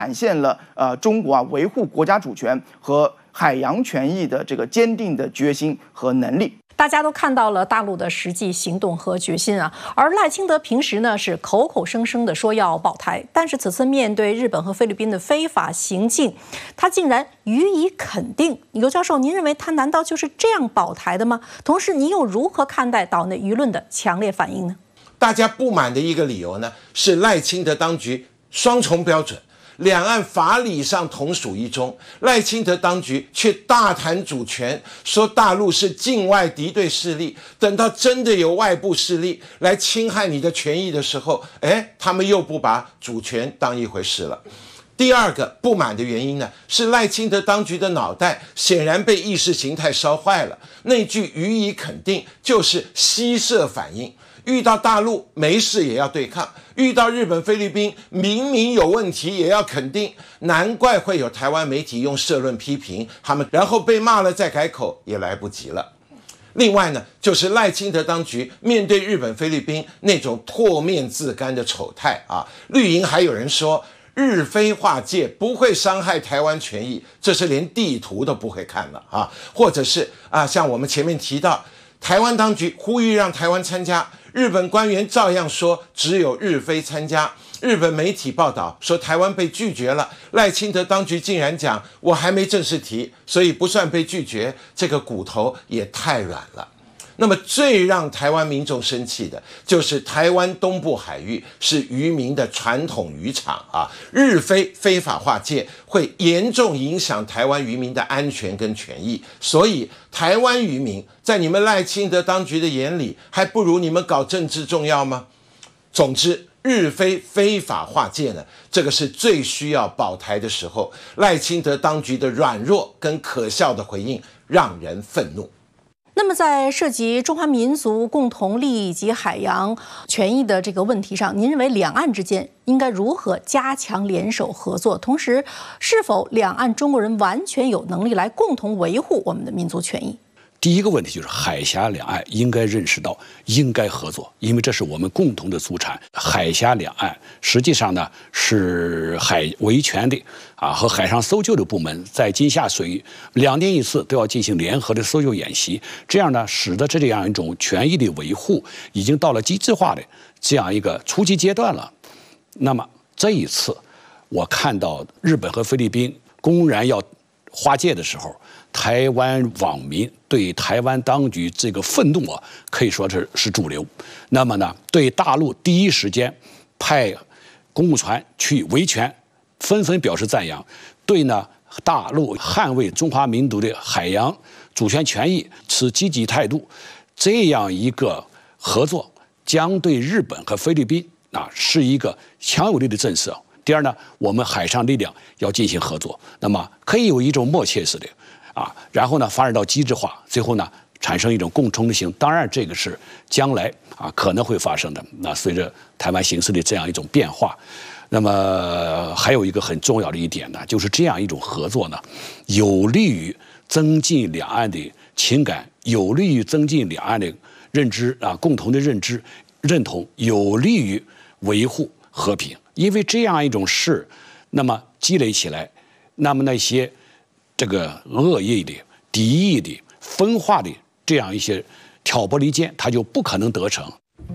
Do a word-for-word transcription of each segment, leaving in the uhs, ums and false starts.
展现了呃中国啊维护国家主权和海洋权益的这个坚定的决心和能力。 大家都看到了大陆的实际行动和决心啊，而赖清德平时呢是口口声声的说要保台，但是此次面对日本和菲律宾的非法行径，他竟然予以肯定。尤教授，您认为他难道就是这样保台的吗？同时，您又如何看待岛内舆论的强烈反应呢？ 大家不满的一个理由呢，是赖清德当局双重标准。两岸法理上同属一中，赖清德当局却大谈主权，说大陆是境外敌对势力。等到真的有外部势力来侵害你的权益的时候，哎，他们又不把主权当一回事了。第二个不满的原因呢，是赖清德当局的脑袋显然被意识形态烧坏了。那句予以肯定就是吸射反应。遇到大陆没事也要对抗，遇到日本菲律宾明明有问题也要肯定，难怪会有台湾媒体用社论批评他们，然后被骂了再改口也来不及了。另外呢，就是赖清德当局面对日本菲律宾那种唾面自干的丑态啊，绿营还有人说日菲划界不会伤害台湾权益，这是连地图都不会看了啊，或者是啊，像我们前面提到，台湾当局呼吁让台湾参加，日本官员照样说只有日菲参加，日本媒体报道说台湾被拒绝了，赖清德当局竟然讲我还没正式提，所以不算被拒绝，这个骨头也太软了。那么最让台湾民众生气的就是台湾东部海域是渔民的传统渔场啊，日菲非法划界会严重影响台湾渔民的安全跟权益，所以台湾渔民在你们赖清德当局的眼里还不如你们搞政治重要吗？总之日菲非法划界呢，这个是最需要保台的时候，赖清德当局的软弱跟可笑的回应让人愤怒。 那么，在涉及中华民族共同利益以及海洋权益的这个问题上，您认为两岸之间应该如何加强联手合作？同时，是否两岸中国人完全有能力来共同维护我们的民族权益？ 第一个问题就是海峡两岸应该认识到应该合作，因为这是我们共同的祖产。海峡两岸实际上呢是海维权的啊和海上搜救的部门在金厦水域两年一次都要进行联合的搜救演习，这样呢使得这样一种权益的维护已经到了机制化的这样一个初级阶段了。那么这一次我看到日本和菲律宾公然要划界的时候，台湾网民对台湾当局这个愤怒啊，可以说是是主流。那么呢，对大陆第一时间派公务船去维权，纷纷表示赞扬。对呢，大陆捍卫中华民族的海洋主权权益持积极态度。这样一个合作，将对日本和菲律宾啊是一个强有力的震慑。第二呢，我们海上力量要进行合作，那么可以有一种默契式的啊，然后呢发展到机制化，最后呢产生一种共冲性。当然，这个是将来啊可能会发生的。那随着台湾形势的这样一种变化，那么还有一个很重要的一点呢，就是这样一种合作呢，有利于增进两岸的情感，有利于增进两岸的认知啊，共同的认知认同，有利于维护和平。因为这样一种事，那么积累起来，那么那些这个恶意的、敌意的、分化的这样一些挑拨离间，它就不可能得逞。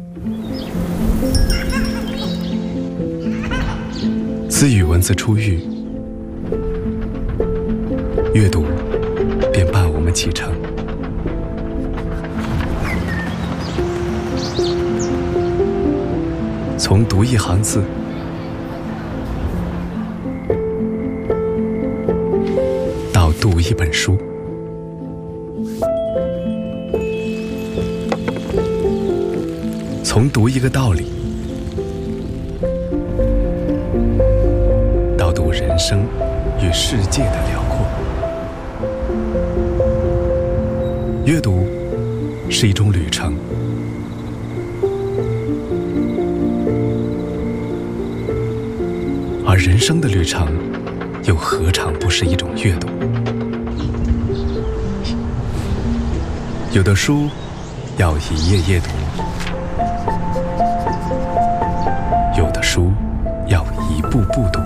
自与文字初遇，阅读便伴我们启程。从读一行字，到读一本书，从读一个道理，到读人生与世界的辽阔。阅读是一种旅程，而人生的旅程又何尝不是一种阅读？有的书要一页页读，有的书要一步步读。